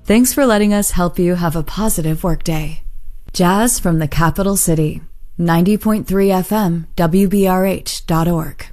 Thanks for letting us help you have a positive workday. Jazz from the Capital City, 90.3 FM, WBRH.org.